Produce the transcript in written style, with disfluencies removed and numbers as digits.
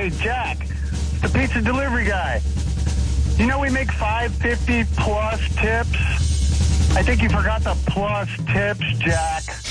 Hey, Jack, the pizza delivery guy. You know we make $5.50 plus tips? I think you forgot the plus tips, Jack.